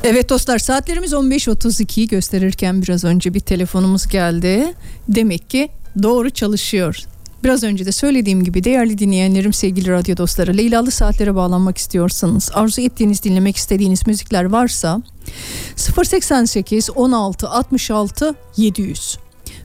Evet dostlar, saatlerimiz 15.32'yi gösterirken biraz önce bir telefonumuz geldi. Demek ki doğru çalışıyor. Biraz önce de söylediğim gibi değerli dinleyenlerim, sevgili radyo dostları, Leylalı Saatlere bağlanmak istiyorsanız, arzu ettiğiniz, dinlemek istediğiniz müzikler varsa 088 16 66 700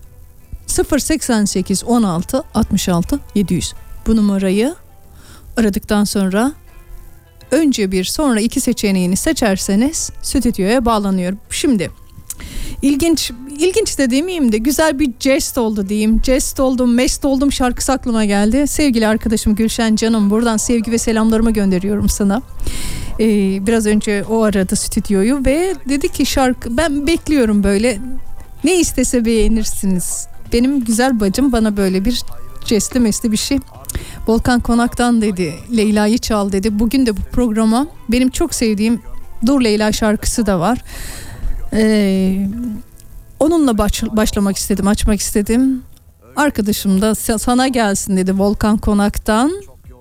088 16 66 700 bu numarayı aradıktan sonra önce bir sonra iki seçeneğini seçerseniz stüdyoya bağlanıyorum. Şimdi ilginç de demeyeyim de güzel bir jest oldu diyeyim. Jest oldum, mest oldum şarkısı aklıma geldi. Sevgili arkadaşım Gülşen canım, buradan sevgi ve selamlarımı gönderiyorum sana. Biraz önce o aradı stüdyoyu ve dedi ki şarkı, ben bekliyorum böyle, ne istese beğenirsiniz. Benim güzel bacım bana böyle bir jestli mesli bir şey. Volkan Konak'tan dedi, Leyla'yı çal dedi. Bugün de bu programa benim çok sevdiğim Dur Leyla şarkısı da var. Onunla başlamak istedim, açmak istedim. Arkadaşım da sana gelsin dedi, Volkan Konak'tan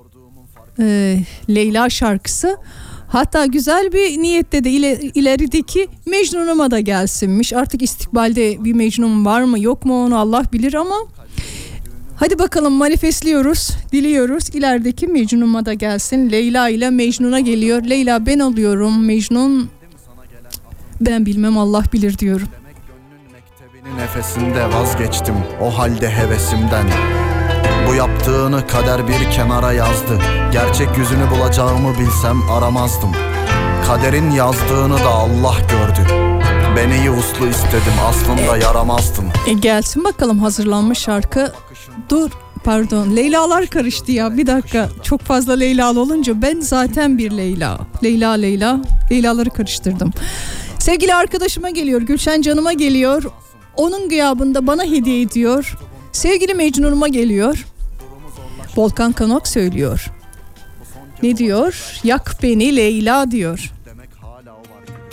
Leyla şarkısı. Hatta güzel bir niyette de ilerideki Mecnun'uma da gelsinmiş. Artık istikbalde bir Mecnun var mı yok mu onu Allah bilir ama hadi bakalım, manifestliyoruz, diliyoruz. İlerideki Mecnun'uma da gelsin. Leyla ile Mecnun'a geliyor. Leyla ben alıyorum, Mecnun ben bilmem Allah bilir diyorum. Nefesinde vazgeçtim o halde hevesimden. Bu yaptığını kader bir kenara yazdı. Gerçek yüzünü bulacağımı bilsem aramazdım. Kaderin yazdığını da Allah gördü. Ben iyi uslu istedim, aslında yaramazdım. Gelsin bakalım hazırlanmış şarkı. Dur pardon, Leylalar karıştı ya, bir dakika, çok fazla Leylalı olunca ben zaten bir Leylaları karıştırdım. Sevgili arkadaşıma geliyor, Gülşen canıma geliyor, onun gıyabında bana hediye ediyor. Sevgili Mecnun'uma geliyor, Volkan Konak söylüyor. Ne diyor? Yak beni Leyla diyor.